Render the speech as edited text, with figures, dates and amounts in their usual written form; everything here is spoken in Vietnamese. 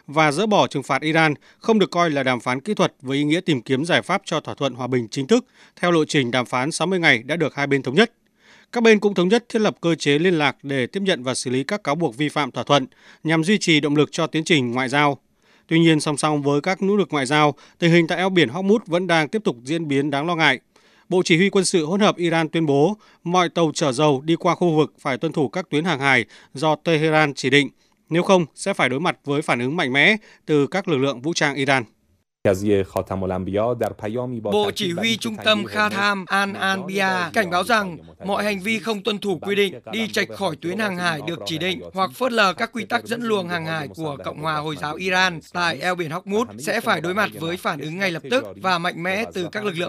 và dỡ bỏ trừng phạt Iran không được coi là đàm phán kỹ thuật với ý nghĩa tìm kiếm giải pháp cho thỏa thuận hòa bình chính thức theo lộ trình đàm phán 60 ngày đã được hai bên thống nhất. Các bên cũng thống nhất thiết lập cơ chế liên lạc để tiếp nhận và xử lý các cáo buộc vi phạm thỏa thuận nhằm duy trì động lực cho tiến trình ngoại giao. Tuy nhiên, song song với các nỗ lực ngoại giao, tình hình tại eo biển Hormuz vẫn đang tiếp tục diễn biến đáng lo ngại. Bộ Chỉ huy quân sự hỗn hợp Iran tuyên bố mọi tàu chở dầu đi qua khu vực phải tuân thủ các tuyến hàng hải do Tehran chỉ định, nếu không sẽ phải đối mặt với phản ứng mạnh mẽ từ các lực lượng vũ trang Iran. Bộ Chỉ huy Trung tâm Khatam al-Anbiya cảnh báo rằng mọi hành vi không tuân thủ quy định, đi chệch khỏi tuyến hàng hải được chỉ định hoặc phớt lờ các quy tắc dẫn luồng hàng hải của Cộng hòa Hồi giáo Iran tại eo biển Hormuz sẽ phải đối mặt với phản ứng ngay lập tức và mạnh mẽ từ các lực lượng